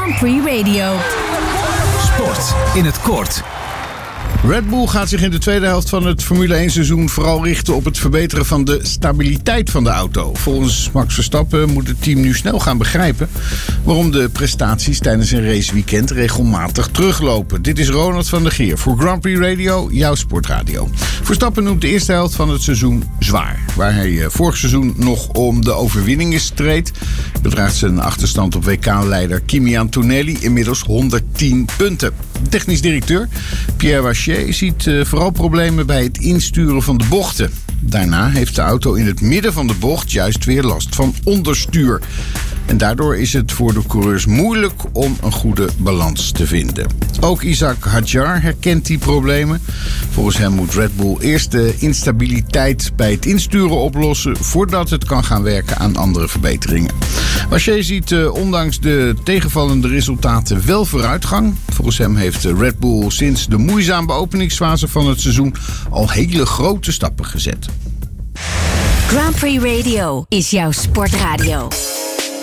Grand Prix Radio. Sport in het kort. Red Bull gaat zich in de tweede helft van het Formule 1 seizoen vooral richten op het verbeteren van de stabiliteit van de auto. Volgens Max Verstappen moet het team nu snel gaan begrijpen waarom de prestaties tijdens een raceweekend regelmatig teruglopen. Dit is Ronald van der Geer voor Grand Prix Radio, jouw sportradio. Verstappen noemt de eerste helft van het seizoen zwaar. Waar hij vorig seizoen nog om de overwinningen streed, bedraagt zijn achterstand op WK-leider Kimi Antonelli inmiddels 110 punten. De technisch directeur Pierre Wachier ziet vooral problemen bij het insturen van de bochten. Daarna heeft de auto in het midden van de bocht juist weer last van onderstuur. En daardoor is het voor de coureurs moeilijk om een goede balans te vinden. Ook Isaac Hadjar herkent die problemen. Volgens hem moet Red Bull eerst de instabiliteit bij het insturen oplossen voordat het kan gaan werken aan andere verbeteringen. Wachier ziet ondanks de tegenvallende resultaten wel vooruitgang. Volgens hem heeft Red Bull sinds de moeizame openingsfase van het seizoen al hele grote stappen gezet. Grand Prix Radio is jouw sportradio.